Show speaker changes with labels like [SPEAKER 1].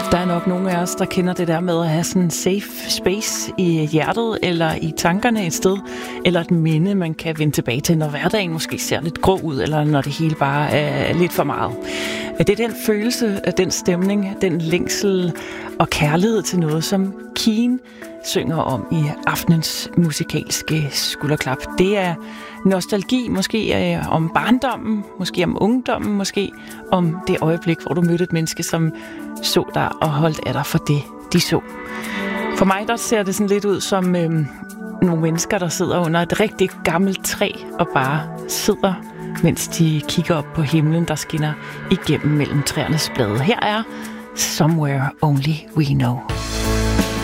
[SPEAKER 1] Der er nok nogle af os, der kender det der med at have sådan en safe space i hjertet eller i tankerne et sted, eller et minde, man kan vende tilbage til, når hverdagen måske ser lidt grå ud, eller når det hele bare er lidt for meget. Det er den følelse, den stemning, den længsel og kærlighed til noget, som Keane synger om i aftenens musikalske skulderklap. Det er nostalgi, måske om barndommen, måske om ungdommen, måske om det øjeblik, hvor du mødte et menneske, som så dig og holdt af dig for det, de så. For mig der ser det sådan lidt ud som nogle mennesker, der sidder under et rigtig gammelt træ og bare sidder, mens de kigger op på himlen, der skinner igennem mellem træernes blade. Her er Somewhere Only We Know.